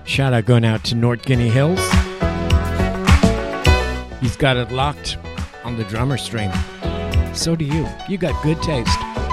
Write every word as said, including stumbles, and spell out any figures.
Shout out going out to North Guinea Hills. He's got it locked on the drummer string. So do you. You got good taste.